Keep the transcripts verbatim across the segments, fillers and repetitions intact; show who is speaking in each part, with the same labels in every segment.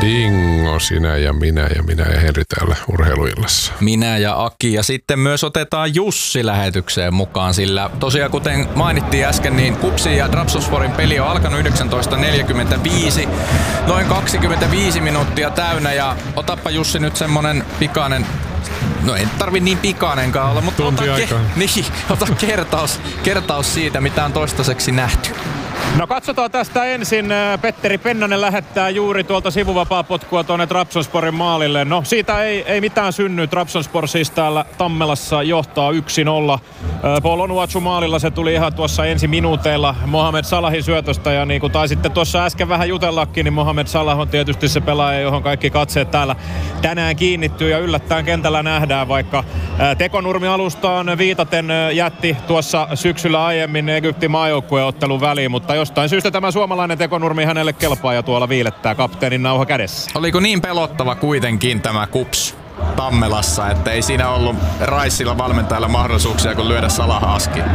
Speaker 1: Dingo, sinä ja minä ja minä ja Henri täällä urheiluillassa.
Speaker 2: Minä ja Aki ja sitten myös otetaan Jussi lähetykseen mukaan, sillä tosiaan kuten mainittiin äsken, niin Kupsin ja Trabzonsporin peli on alkanut yhdeksäntoista neljäkymmentäviisi, noin kaksikymmentäviisi minuuttia täynnä ja otappa Jussi nyt semmonen pikainen. No ei tarvi niin pikainenkaan olla, mutta ota, ke- niin, ota kertaus, kertaus siitä, mitä on toistaiseksi nähty.
Speaker 3: No katsotaan tästä ensin. Petteri Pennanen lähettää juuri tuolta sivuvapaapotkua tuonne Trabzonsporin maalille. No siitä ei, ei mitään synny. Trabzonspor siis täällä Tammelassa johtaa yksi nolla. Paul Onuachu maalilla se tuli ihan tuossa ensi minuuteilla Mohamed Salahin syötöstä. Ja niin kuin taisitte tuossa äsken vähän jutellakin, niin Mohamed Salah on tietysti se pelaaja, johon kaikki katseet täällä tänään kiinnittyy. Ja yllättäen kentällä nähdään, vaikka tekonurmi-alustaan viitaten jätti tuossa syksyllä aiemmin Egyptin maajoukkueottelun väliin. Mutta jostain syystä tämä suomalainen tekonurmi hänelle kelpaa ja tuolla viilettää kapteenin nauha kädessä.
Speaker 2: Oliko niin pelottava kuitenkin tämä Kups Tammelassa, että ei siinä ollut Raissilla valmentajalla mahdollisuuksia kun lyödä Salah askiin?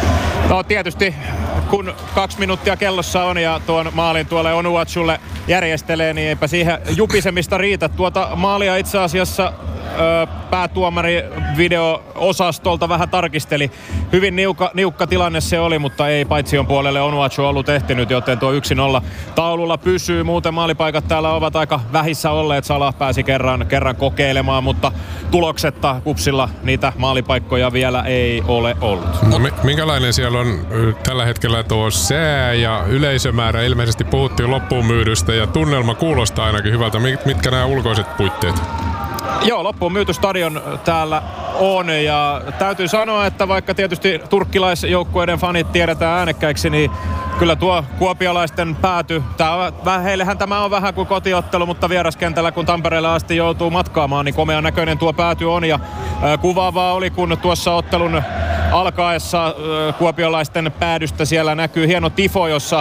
Speaker 3: No tietysti kun kaksi minuuttia kellossa on ja tuon maalin tuolle Onuachulle järjestelee, niin eipä siihen jupisemista riitä. Tuota maalia itse asiassa ö, päätuomari video-osastolta vähän tarkisteli. Hyvin niukka, niukka tilanne se oli, mutta ei paitsion puolelle Onuachu ollut ehtinyt, joten tuo yksi nolla taululla pysyy. Muuten maalipaikat täällä ovat aika vähissä olleet. Salah pääsi kerran, kerran kokeilemaan, mutta tuloksetta Kupsilla niitä maalipaikkoja vielä ei ole ollut.
Speaker 1: No, minkälainen siellä on tällä hetkellä tuo sää ja yleisömäärä? Ilmeisesti puhuttiin loppuun myydystä ja tunnelma kuulostaa ainakin hyvältä. Mitkä nämä ulkoiset puitteet?
Speaker 3: Joo, loppuun myyty stadion täällä on ja täytyy sanoa, että vaikka tietysti turkkilaisjoukkueiden fanit tiedetään äänekkäiksi, niin kyllä tuo kuopiolaisten pääty, tää on, heillehän tämä on vähän kuin kotiottelu, mutta vieraskentällä kun Tampereelle asti joutuu matkaamaan, niin komean näköinen tuo pääty on ja äh, kuvaavaa oli, kun tuossa ottelun alkaessa äh, kuopiolaisten päädystä siellä näkyy hieno tifo, jossa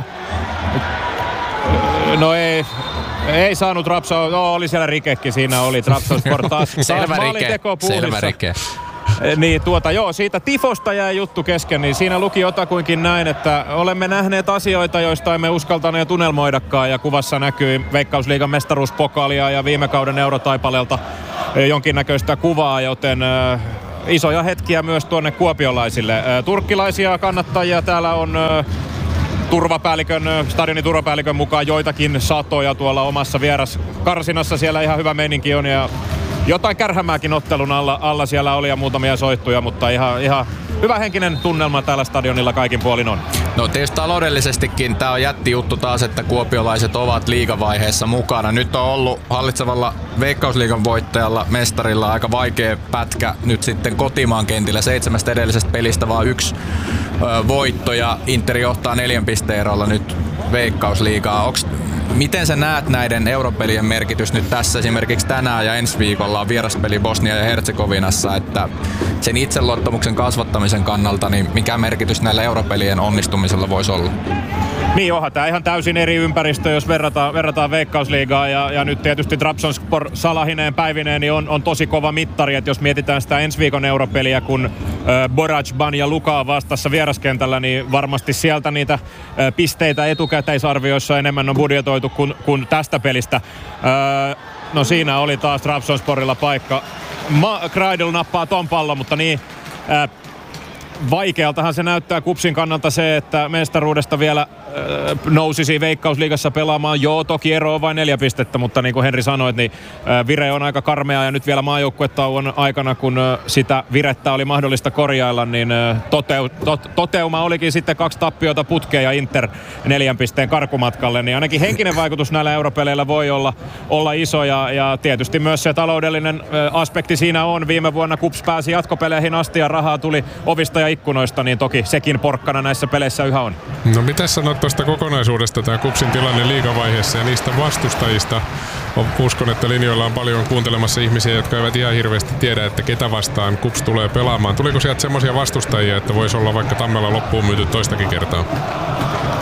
Speaker 3: äh, no ei... Ei saanut Trabzon, no oli siellä rikekin, siinä oli Trabzonspor taas, taas maalinteko
Speaker 2: Selvä rike.
Speaker 3: Niin tuota, joo, siitä tifosta jäi juttu kesken, niin siinä luki jotakuinkin näin, että olemme nähneet asioita, joista emme uskaltaneet unelmoidakaan ja kuvassa näkyy Veikkausliigan mestaruuspokaalia ja viime kauden Eurotaipaleelta jonkinnäköistä kuvaa, joten äh, isoja hetkiä myös tuonne kuopiolaisille. Äh, turkkilaisia kannattajia täällä on äh, turvapäällikön, stadionin turvapäällikön mukaan joitakin satoja tuolla omassa vieraskarsinassa. Siellä ihan hyvä meininki on ja jotain kärhämääkin ottelun alla, alla siellä oli ja muutamia soittuja, mutta ihan, ihan hyvä henkinen tunnelma täällä stadionilla kaikin puolin on.
Speaker 2: No tietysti taloudellisestikin tämä on jätti juttu taas, että kuopiolaiset ovat liigavaiheessa mukana. Nyt on ollut hallitsevalla Veikkausliigan voittajalla, mestarilla aika vaikea pätkä nyt sitten kotimaan kentillä. Seitsemästä edellisestä pelistä vaan yksi ö, voitto ja Inter johtaa neljän pisteen erolla nyt Veikkausliigaa. Onks, miten sä näet näiden europelien merkitys nyt tässä esimerkiksi tänään ja ensi viikolla on vieraspeli Bosnia ja Herzegovinassa, että sen itseluottamuksen kasvattamisen kannalta, niin mikä merkitys näillä europelien onnistumisella voisi olla?
Speaker 3: Niin onhan tämä ihan täysin eri ympäristö, jos verrataan, verrataan Veikkausliigaa ja, ja nyt tietysti Trabzonspor Salahineen päivineen niin on, on tosi kova mittari, että jos mietitään sitä ensi viikon europeliä, kun äh, Boracban ja Luka on vastassa vieraskentällä, niin varmasti sieltä niitä äh, pisteitä etukäteisarvioissa enemmän on budjetoitu kuin, kuin tästä pelistä. Äh, no siinä oli taas Trabzonsporilla paikka. Ma- Kreidl nappaa ton pallon, mutta niin... Äh, Vaikealtahan se näyttää Kupsin kannalta se, että mestaruudesta vielä äh, nousisi Veikkausliigassa pelaamaan. Joo, toki ero on vain neljä pistettä, mutta niin kuin Henri sanoi, niin äh, vire on aika karmea ja nyt vielä maajoukkuetauon aikana, kun äh, sitä virettä oli mahdollista korjailla, niin äh, toteu, tot, toteuma olikin sitten kaksi tappiota putkeen ja Inter neljän pisteen karkumatkalle, niin ainakin henkinen vaikutus näillä europeleillä voi olla, olla iso ja, ja tietysti myös se taloudellinen äh, aspekti siinä on. Viime vuonna Kups pääsi jatkopeleihin asti ja rahaa tuli ovista ja ikkunoista, niin toki sekin porkkana näissä peleissä yhä on.
Speaker 1: No mitä sanot tuosta kokonaisuudesta, tämä Kupsin tilanne liigavaiheessa ja niistä vastustajista? Uskon, että linjoilla on paljon kuuntelemassa ihmisiä, jotka eivät ihan hirveästi tiedä, että ketä vastaan Kups tulee pelaamaan. Tuliko sieltä semmoisia vastustajia, että voisi olla vaikka Tammella loppuun myyty toistakin kertaa?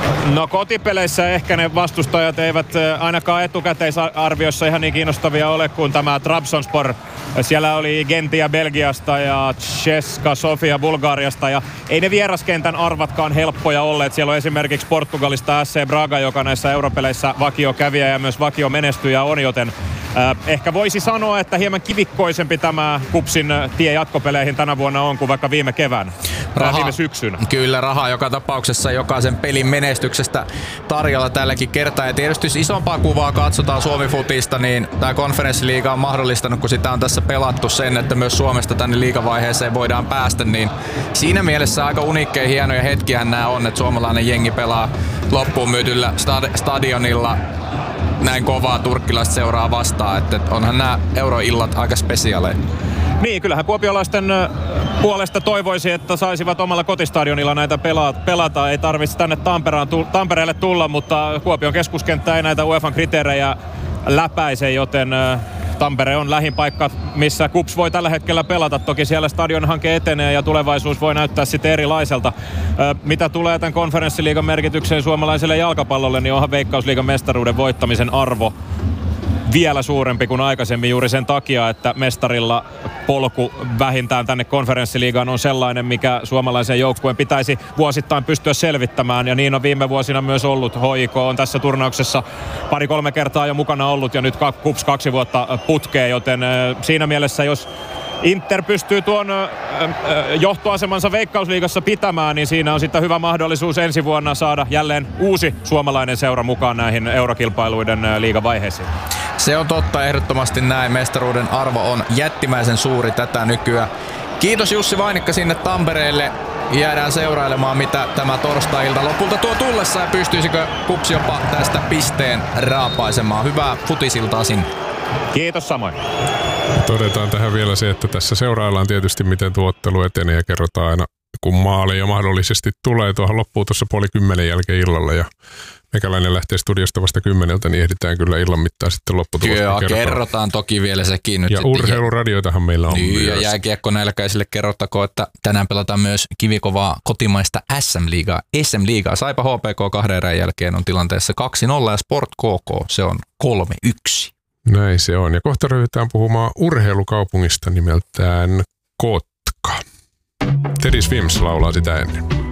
Speaker 3: No kotipeleissä ehkä ne vastustajat eivät ainakaan etukäteisarviossa ihan niin kiinnostavia ole kuin tämä Trabzonspor. Siellä oli Gentia Belgiasta ja Česka Sofia Bulgariasta ja ei ne vieraskentän arvatkaan helppoja olleet. Siellä on esimerkiksi Portugalista S C Braga, joka näissä europeleissä vakiokävijä ja myös vakiomenestyjä on, joten äh, ehkä voisi sanoa, että hieman kivikkoisempi tämä Kupsin tie jatkopeleihin tänä vuonna on kuin vaikka viime keväänä. Raha, viime syksynä.
Speaker 2: Kyllä, rahaa joka tapauksessa jokaisen pelin menestyksestä tarjolla tälläkin kertaa. Ja tietysti jos isompaa kuvaa katsotaan Suomi-futista, niin tämä konferenssiliiga on mahdollistanut, kun sitä on tässä pelattu sen, että myös Suomesta tänne liigavaiheeseen voidaan päästä, niin siinä mielessä aika uniikkeja hienoja hetkiä nämä on, että suomalainen jengi pelaa loppuun myytyllä stad- stadionilla näin kovaa turkkilaista seuraa vastaan, että onhan nämä euroillat aika spesiaaleja.
Speaker 3: Niin, kyllähän kuopiolaisten puolesta toivoisi, että saisivat omalla kotistadionilla näitä pelata. Ei tarvitse tänne Tampereelle tulla, mutta Kuopion keskuskenttä ei näitä UEFAn kriteerejä läpäise, joten Tampere on lähin paikka, missä Kups voi tällä hetkellä pelata. Toki siellä stadionhanke etenee ja tulevaisuus voi näyttää sitten erilaiselta. Mitä tulee tämän konferenssiliigan merkitykseen suomalaiselle jalkapallolle, niin onhan Veikkausliigan mestaruuden voittamisen arvo vielä suurempi kuin aikaisemmin juuri sen takia, että mestarilla polku vähintään tänne konferenssiliigaan on sellainen, mikä suomalaisen joukkueen pitäisi vuosittain pystyä selvittämään. Ja niin on viime vuosina myös ollut. H I K on tässä turnauksessa pari-kolme kertaa jo mukana ollut ja nyt Kups kaksi vuotta putkeen, joten siinä mielessä jos Inter pystyy tuon johtoasemansa Veikkausliigassa pitämään, niin siinä on sitten hyvä mahdollisuus ensi vuonna saada jälleen uusi suomalainen seura mukaan näihin eurokilpailuiden liigavaiheisiin.
Speaker 2: Se on totta, ehdottomasti näin. Mestaruuden arvo on jättimäisen suuri tätä nykyään. Kiitos Jussi Vainikka sinne Tampereelle. Jäädään seurailemaan, mitä tämä torstai-ilta lopulta tuo tullessa ja pystyisikö Kups jopa tästä pisteen raapaisemaan. Hyvää futisiltaa sinne.
Speaker 3: Kiitos samoin.
Speaker 1: Todetaan tähän vielä se, että tässä seuraillaan tietysti, miten tuo ottelu etenee ja kerrotaan aina, kun maali jo mahdollisesti tulee. Tuohon loppuu tuossa puoli kymmenen jälkeen illalla ja meikäläinen lähtee studiosta vasta kymmeneltä, niin ehditään kyllä illan mittaan sitten lopputulosta
Speaker 2: kerrotaan. kerrotaan toki vielä sekin nyt.
Speaker 1: Ja urheiluradioitahan meillä on
Speaker 2: niin,
Speaker 1: myös.
Speaker 2: Ja jääkiekkonälkäisille kerrottakoon, että tänään pelataan myös kivikovaa kotimaista S M-liigaa. S M-liigaa. Saipa H P K kahden erän jälkeen on tilanteessa kaksi nolla ja Sport K K se on kolme yksi.
Speaker 1: Näin se on. Ja kohta ryhdytään puhumaan urheilukaupungista nimeltään Kotka. Teddy Swims laulaa sitä ennen.